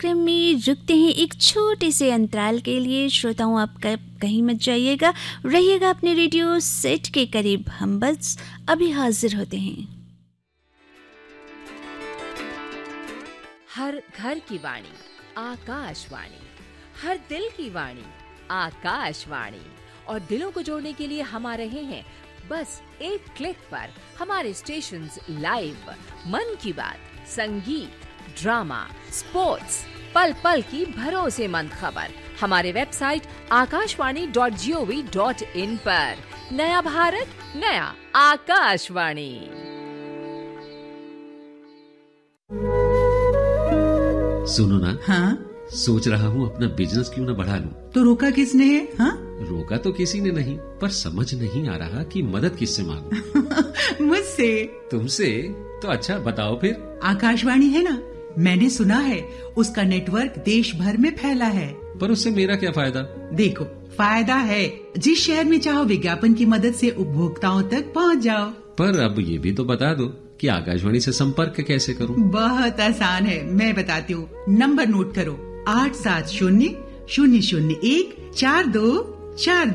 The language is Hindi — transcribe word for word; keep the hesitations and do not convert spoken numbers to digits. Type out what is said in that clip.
कार्यक्रम में रुकते हैं एक छोटे से अंतराल के लिए। श्रोताओं, आप कहीं मत जाइएगा, रहिएगा अपने रेडियो सेट के करीब। हम बस अभी हाजिर होते हैं। हर घर की वाणी आकाशवाणी, हर दिल की वाणी आकाशवाणी, और दिलों को जोड़ने के लिए हम आ रहे हैं बस एक क्लिक पर। हमारे स्टेशंस लाइव, मन की बात, संगीत, ड्रामा, स्पोर्ट्स, पल पल की भरोसेमंद खबर हमारे website Akashvani dot G O V dot in पर। नया भारत, नया आकाशवाणी। सुनो ना। हाँ? सोच रहा हूँ अपना बिजनेस क्यों ना बढ़ा लूं। तो रोका किसने है? हाँ? रोका तो किसी ने नहीं, पर समझ नहीं आ रहा कि मदद किससे मांगूं। मुझसे। तुमसे? तो अच्छा बताओ फिर। आकाशवाणी है ना, मैंने सुना है उसका नेटवर्क देश भर में फैला है। पर उससे मेरा क्या फायदा? देखो, फायदा है, जिस शहर में चाहो विज्ञापन की मदद से उपभोक्ताओं तक पहुँच जाओ। पर अब ये भी तो बता दो कि आकाशवाणी से संपर्क कैसे करूं? बहुत आसान है, मैं बताती हूँ। नंबर नोट करो, आठ सात शून्य शून्य शून्य एक चार दो चार